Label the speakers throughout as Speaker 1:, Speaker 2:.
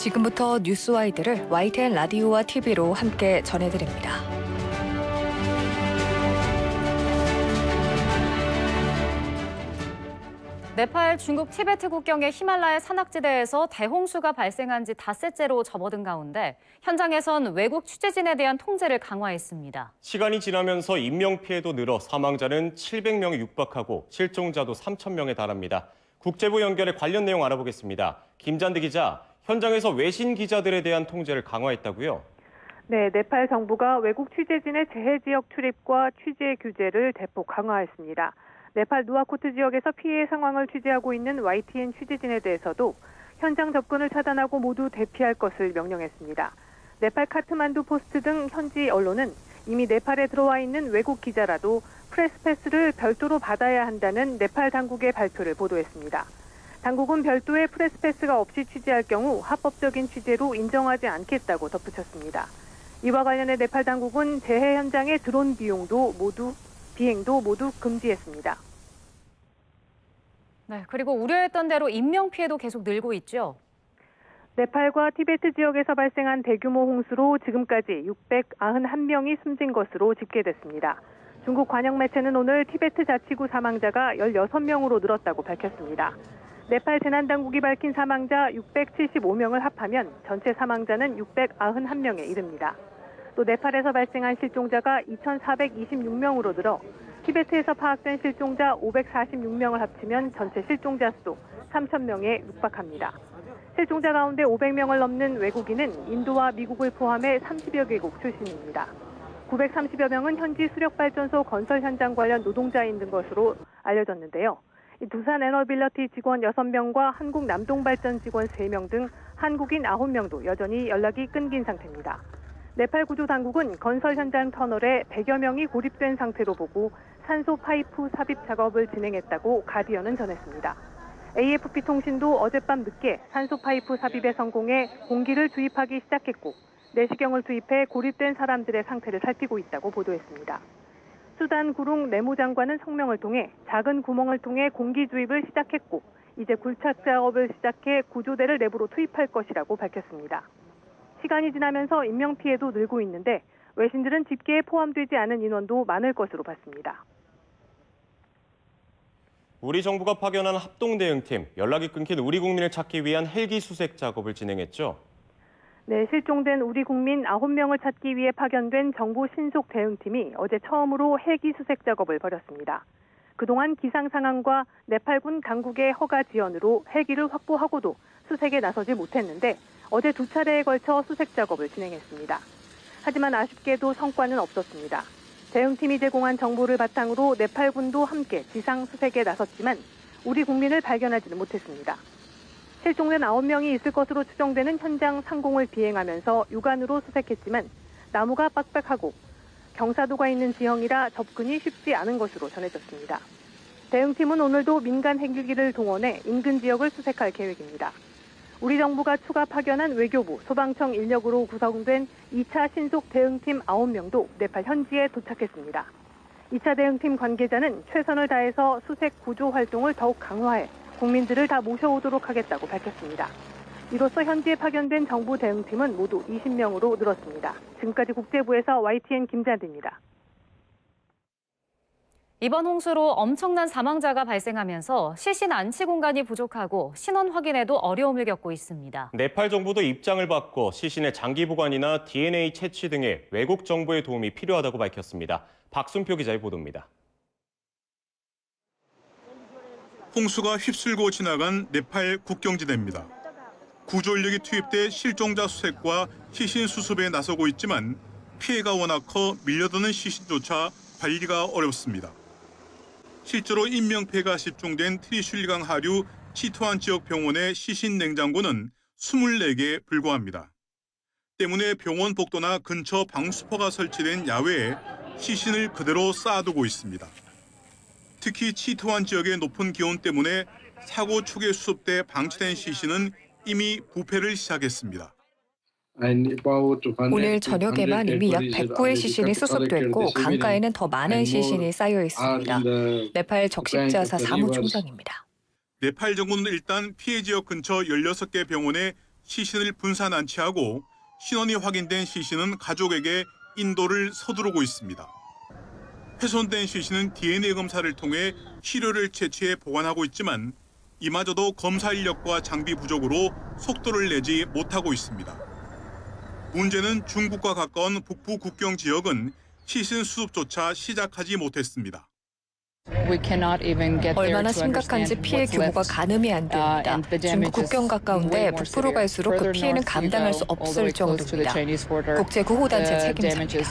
Speaker 1: 지금부터 뉴스와이드를 YTN 라디오와 TV로 함께 전해드립니다.
Speaker 2: 네팔 중국 티베트 국경의 히말라야 산악지대에서 대홍수가 발생한 지 닷새째로 접어든 가운데 현장에선 외국 취재진에 대한 통제를 강화했습니다.
Speaker 3: 시간이 지나면서 인명피해도 늘어 사망자는 700명에 육박하고 실종자도 3,000명에 달합니다. 국제부 연결해 관련 내용 알아보겠습니다. 김잔디 기자, 현장에서 외신 기자들에 대한 통제를 강화했다고요?
Speaker 4: 네, 네팔 정부가 외국 취재진의 재해 지역 출입과 취재 규제를 대폭 강화했습니다. 네팔 누아코트 지역에서 피해 상황을 취재하고 있는 YTN 취재진에 대해서도 현장 접근을 차단하고 모두 대피할 것을 명령했습니다. 네팔 카트만두 포스트 등 현지 언론은 이미 네팔에 들어와 있는 외국 기자라도 프레스 패스를 별도로 받아야 한다는 네팔 당국의 발표를 보도했습니다. 당국은 별도의 프레스 패스가 없이 취재할 경우 합법적인 취재로 인정하지 않겠다고 덧붙였습니다. 이와 관련해 네팔 당국은 재해 현장의 드론 비행도 모두 금지했습니다.
Speaker 2: 네, 그리고 우려했던 대로 인명피해도 계속 늘고 있죠.
Speaker 4: 네팔과 티베트 지역에서 발생한 대규모 홍수로 지금까지 691명이 숨진 것으로 집계됐습니다. 중국 관영 매체는 오늘 티베트 자치구 사망자가 16명으로 늘었다고 밝혔습니다. 네팔 재난당국이 밝힌 사망자 675명을 합하면 전체 사망자는 691명에 이릅니다. 또 네팔에서 발생한 실종자가 2,426명으로 늘어 티베트에서 파악된 실종자 546명을 합치면 전체 실종자 수 3,000명에 육박합니다. 실종자 가운데 500명을 넘는 외국인은 인도와 미국을 포함해 30여 개국 출신입니다. 930여 명은 현지 수력발전소 건설 현장 관련 노동자인 등 것으로 알려졌는데요. 두산 에너빌리티 직원 6명과 한국 남동발전 직원 3명 등 한국인 9명도 여전히 연락이 끊긴 상태입니다. 네팔 구조 당국은 건설 현장 터널에 100여 명이 고립된 상태로 보고 산소 파이프 삽입 작업을 진행했다고 가디언은 전했습니다. AFP 통신도 어젯밤 늦게 산소 파이프 삽입에 성공해 공기를 주입하기 시작했고 내시경을 투입해 고립된 사람들의 상태를 살피고 있다고 보도했습니다. 수단 구룽 내무장관은 성명을 통해 작은 구멍을 통해 공기 주입을 시작했고 이제 굴착 작업을 시작해 구조대를 내부로 투입할 것이라고 밝혔습니다. 시간이 지나면서 인명피해도 늘고 있는데 외신들은 집계에 포함되지 않은 인원도 많을 것으로 봤습니다.
Speaker 3: 우리 정부가 파견한 합동대응팀, 연락이 끊긴 우리 국민을 찾기 위한 헬기 수색 작업을 진행했죠?
Speaker 4: 네, 실종된 우리 국민 9명을 찾기 위해 파견된 정부 신속 대응팀이 어제 처음으로 헬기 수색 작업을 벌였습니다. 그동안 기상 상황과 네팔군 당국의 허가 지연으로 헬기를 확보하고도 수색에 나서지 못했는데 어제 2차례에 걸쳐 수색 작업을 진행했습니다. 하지만 아쉽게도 성과는 없었습니다. 대응팀이 제공한 정보를 바탕으로 네팔군도 함께 지상 수색에 나섰지만 우리 국민을 발견하지는 못했습니다. 실종된 9명이 있을 것으로 추정되는 현장 상공을 비행하면서 육안으로 수색했지만 나무가 빡빡하고 경사도가 있는 지형이라 접근이 쉽지 않은 것으로 전해졌습니다. 대응팀은 오늘도 민간 헬기를 동원해 인근 지역을 수색할 계획입니다. 우리 정부가 추가 파견한 외교부, 소방청 인력으로 구성된 2차 신속 대응팀 9명도 네팔 현지에 도착했습니다. 2차 대응팀 관계자는 최선을 다해서 수색 구조 활동을 더욱 강화해 국민들을 다 모셔오도록 하겠다고 밝혔습니다. 이로써 현지에 파견된 정부 대응팀은 모두 20명으로 늘었습니다. 지금까지 국제부에서 YTN 김잔디입니다.
Speaker 2: 이번 홍수로 엄청난 사망자가 발생하면서 시신 안치 공간이 부족하고 신원 확인에도 어려움을 겪고 있습니다.
Speaker 3: 네팔 정부도 입장을 바꿔 시신의 장기 보관이나 DNA 채취 등의 외국 정부의 도움이 필요하다고 밝혔습니다. 박순표 기자의 보도입니다.
Speaker 5: 홍수가 휩쓸고 지나간 네팔 국경지대입니다. 구조 인력이 투입돼 실종자 수색과 시신 수습에 나서고 있지만 피해가 워낙 커 밀려드는 시신조차 관리가 어렵습니다. 실제로 인명피해가 집중된 트리슐리강 하류 치토안 지역 병원의 시신 냉장고는 24개에 불과합니다. 때문에 병원 복도나 근처 방수포가 설치된 야외에 시신을 그대로 쌓아두고 있습니다. 특히 치토안 지역의 높은 기온 때문에 사고 초기에 수습돼 방치된 시신은 이미 부패를 시작했습니다.
Speaker 1: 오늘 저녁에만 이미 약 109의 시신이 수습됐고 강가에는 더 많은 시신이 쌓여 있습니다. 네팔 적십자사 사무총장입니다.
Speaker 5: 네팔 정부는 일단 피해 지역 근처 16개 병원에 시신을 분산 안치하고 신원이 확인된 시신은 가족에게 인도를 서두르고 있습니다. 훼손된 시신은 DNA 검사를 통해 시료를 채취해 보관하고 있지만 이마저도 검사 인력과 장비 부족으로 속도를 내지 못하고 있습니다. 문제는 중국과 가까운 북부 국경 지역은 시신 수습조차 시작하지 못했습니다.
Speaker 1: 얼마나 심각한지 피해 규모가 가늠이 안 됩니다. 중국 국경 가까운데 북부로 갈수록 그 피해는 감당할 수 없을 정도입니다. 국제구호단체 책임자입니다.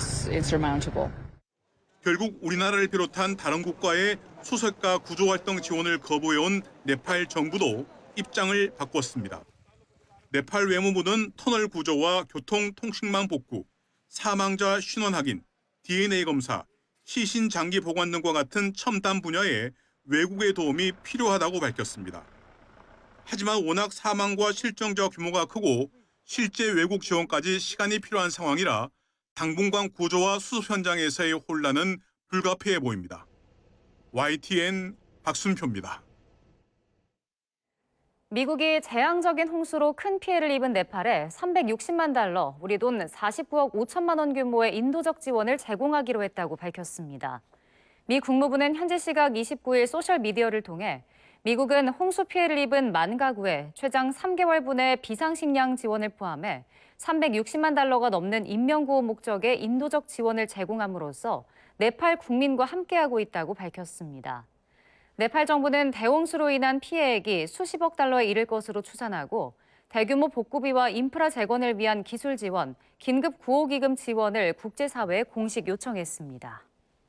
Speaker 5: 결국 우리나라를 비롯한 다른 국가의 수색과 구조활동 지원을 거부해온 네팔 정부도 입장을 바꿨습니다. 네팔 외무부는 터널 구조와 교통통신망 복구, 사망자 신원 확인, DNA 검사, 시신 장기 보관 등과 같은 첨단 분야에 외국의 도움이 필요하다고 밝혔습니다. 하지만 워낙 사망과 실종자 규모가 크고 실제 외국 지원까지 시간이 필요한 상황이라 당분간 구조와 수습 현장에서의 혼란은 불가피해 보입니다. YTN 박순표입니다.
Speaker 2: 미국이 재앙적인 홍수로 큰 피해를 입은 네팔에 360만 달러, 우리 돈 49억 5천만 원 규모의 인도적 지원을 제공하기로 했다고 밝혔습니다. 미 국무부는 현지 시각 29일 소셜미디어를 통해 미국은 홍수 피해를 입은 만 가구에 최장 3개월분의 비상식량 지원을 포함해 360만 달러가 넘는 인명구호 목적의 인도적 지원을 제공함으로써 네팔 국민과 함께하고 있다고 밝혔습니다. 네팔 정부는 대홍수로 인한 피해액이 수십억 달러에 이를 것으로 추산하고 대규모 복구비와 인프라 재건을 위한 기술 지원, 긴급 구호기금 지원을 국제사회에 공식 요청했습니다.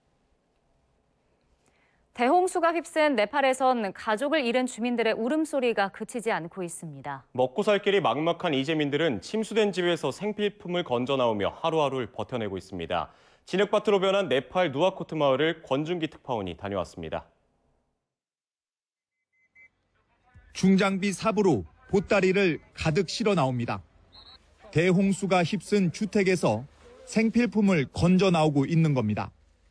Speaker 2: 대홍수가 휩쓴 네팔에선 가족을 잃은 주민들의 울음소리가 그치지 않고 있습니다.
Speaker 3: 먹고 살 길이 막막한 이재민들은 침수된 집에서 생필품을 건져 나오며 하루하루를 버텨내고 있습니다. 진흙밭으로 변한 네팔 누아코트 마을을 권준기 특파원이 다녀왔습니다.
Speaker 6: 중장비 삽으로 보따리를 가득 실어 나옵니다. 대홍수가 휩쓴 주택에서 생필품을 건져 나오고 있는 겁니다.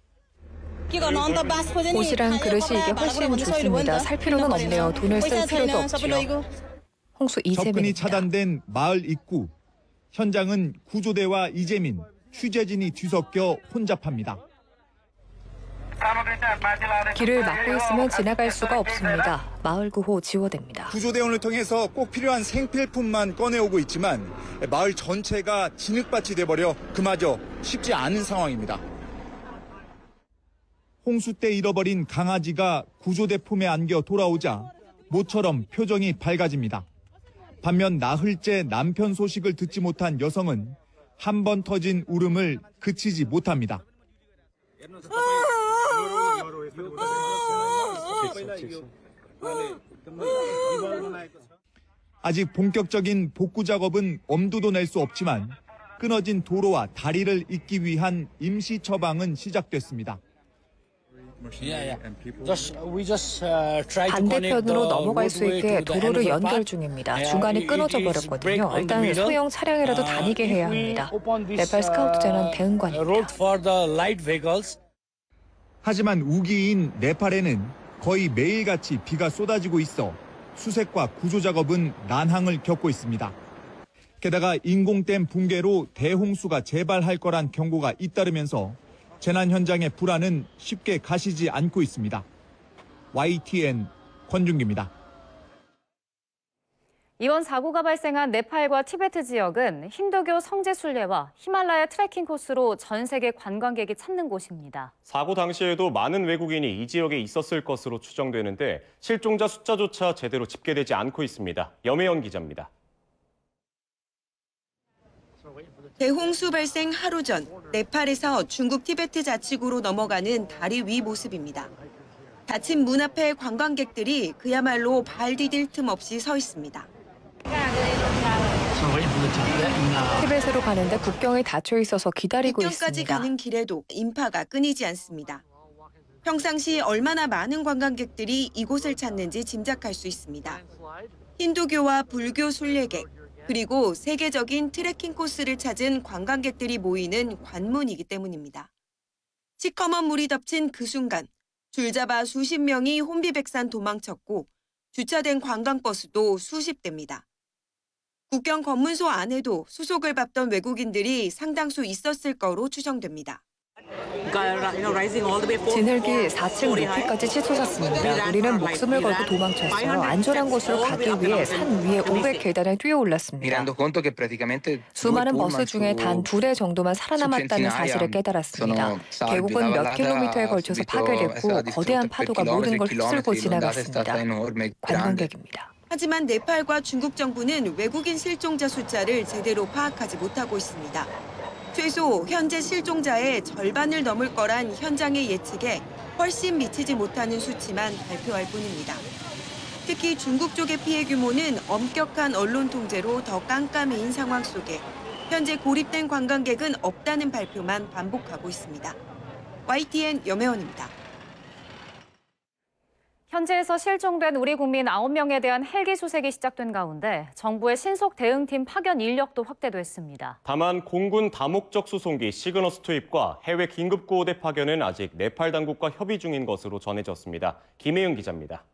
Speaker 1: 옷이랑 그릇이 이게 훨씬 좋습니다. 살 필요는 없네요. 돈을 쓸 필요도 없죠. 홍수 이재민입니다.
Speaker 6: 접근이 차단된 마을 입구. 현장은 구조대와 이재민, 취재진이 뒤섞여 혼잡합니다.
Speaker 1: 길을 막고 있으면 지나갈 수가 없습니다. 마을 구호 지워댑니다.
Speaker 6: 구조대원을 통해서 꼭 필요한 생필품만 꺼내오고 있지만 마을 전체가 진흙밭이 돼버려 그마저 쉽지 않은 상황입니다. 홍수 때 잃어버린 강아지가 구조대 품에 안겨 돌아오자 모처럼 표정이 밝아집니다. 반면 나흘째 남편 소식을 듣지 못한 여성은 한 번 터진 울음을 그치지 못합니다. 아직 본격적인 복구 작업은 엄두도 낼 수 없지만 끊어진 도로와 다리를 잇기 위한 임시 처방은 시작됐습니다.
Speaker 1: 반대편으로 넘어갈 수 있게 도로를 연결 중입니다. 중간에 끊어져 버렸거든요. 일단 소형 차량이라도 다니게 해야 합니다. 네팔 스카우트 재난 대응관입니다.
Speaker 6: 하지만 우기인 네팔에는 거의 매일같이 비가 쏟아지고 있어 수색과 구조 작업은 난항을 겪고 있습니다. 게다가 인공댐 붕괴로 대홍수가 재발할 거란 경고가 잇따르면서 재난 현장의 불안은 쉽게 가시지 않고 있습니다. YTN 권준기입니다.
Speaker 2: 이번 사고가 발생한 네팔과 티베트 지역은 힌두교 성지 순례와 히말라야 트레킹 코스로 전 세계 관광객이 찾는 곳입니다.
Speaker 3: 사고 당시에도 많은 외국인이 이 지역에 있었을 것으로 추정되는데 실종자 숫자조차 제대로 집계되지 않고 있습니다. 염혜연 기자입니다.
Speaker 7: 대홍수 발생 하루 전 네팔에서 중국 티베트 자치구로 넘어가는 다리 위 모습입니다. 닫힌 문 앞에 관광객들이 그야말로 발 디딜 틈 없이 서 있습니다.
Speaker 1: 티베트로 가는데 국경이 닫혀 있어서 기다리고
Speaker 7: 국경까지
Speaker 1: 있습니다.
Speaker 7: 가는 길에도 인파가 끊이지 않습니다. 평상시 얼마나 많은 관광객들이 이곳을 찾는지 짐작할 수 있습니다. 힌두교와 불교 순례객, 그리고 세계적인 트레킹 코스를 찾은 관광객들이 모이는 관문이기 때문입니다. 시커먼 물이 덮친 그 순간 줄 잡아 수십 명이 혼비백산 도망쳤고 주차된 관광버스도 수십 대입니다. 국경 검문소 안에도 수속을 밟던 외국인들이 상당수 있었을 거로 추정됩니다.
Speaker 1: 진흙이 4층 높이까지 치솟았습니다. 우리는 목숨을 걸고 도망쳤어요. 안전한 곳으로 가기 위해 산 위에 500계단을 뛰어 올랐습니다. 수많은 버스 중에 단 2대 정도만 살아남았다는 사실을 깨달았습니다. 계곡은 몇 킬로미터에 걸쳐서 파괴됐고 거대한 파도가 모든 걸 휩쓸고 지나갔습니다. 관광객입니다.
Speaker 7: 하지만 네팔과 중국 정부는 외국인 실종자 숫자를 제대로 파악하지 못하고 있습니다. 최소 현재 실종자의 절반을 넘을 거란 현장의 예측에 훨씬 미치지 못하는 수치만 발표할 뿐입니다. 특히 중국 쪽의 피해 규모는 엄격한 언론 통제로 더 깜깜해진 상황 속에 현재 고립된 관광객은 없다는 발표만 반복하고 있습니다. YTN 염혜원입니다.
Speaker 2: 현지에서 실종된 우리 국민 9명에 대한 헬기 수색이 시작된 가운데 정부의 신속 대응팀 파견 인력도 확대됐습니다.
Speaker 3: 다만 공군 다목적 수송기 시그너스 투입과 해외 긴급구호대 파견은 아직 네팔 당국과 협의 중인 것으로 전해졌습니다. 김혜영 기자입니다.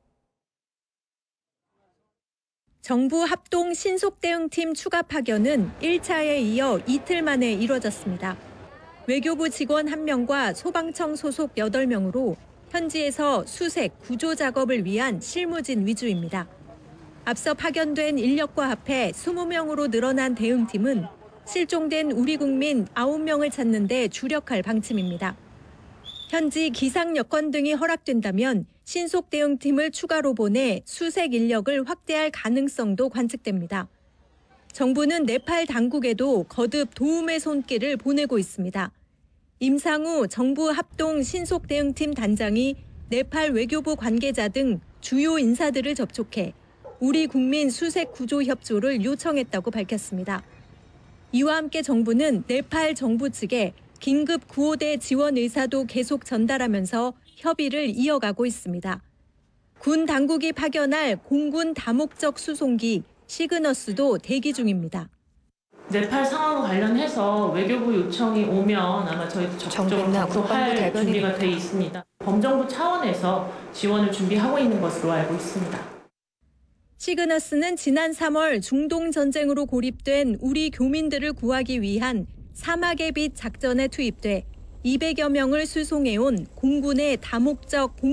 Speaker 8: 정부 합동 신속대응팀 추가 파견은 1차에 이어 이틀 만에 이뤄졌습니다. 외교부 직원 1명과 소방청 소속 8명으로 현지에서 수색, 구조 작업을 위한 실무진 위주입니다. 앞서 파견된 인력과 합해 20명으로 늘어난 대응팀은 실종된 우리 국민 9명을 찾는 데 주력할 방침입니다. 현지 기상 여건 등이 허락된다면 신속 대응팀을 추가로 보내 수색 인력을 확대할 가능성도 관측됩니다. 정부는 네팔 당국에도 거듭 도움의 손길을 보내고 있습니다. 임상우 정부 합동 신속대응팀 단장이 네팔 외교부 관계자 등 주요 인사들을 접촉해 우리 국민 수색 구조 협조를 요청했다고 밝혔습니다. 이와 함께 정부는 네팔 정부 측에 긴급 구호대 지원 의사도 계속 전달하면서 협의를 이어가고 있습니다. 군 당국이 파견할 공군 다목적 수송기 시그너스도 대기 중입니다.
Speaker 9: 네팔 상황과 관련해서 외교부 요청이 오면 아마 저희도 적극적으로 검토할 준비가 돼 있습니다. 범정부 차원에서 지원을 준비하고 있는 것으로 알고 있습니다.
Speaker 8: 시그너스는 지난 3월 중동 전쟁으로 고립된 우리 교민들을 구하기 위한 사막의 빛 작전에 투입돼 200여 명을 수송해온 공군의 다목적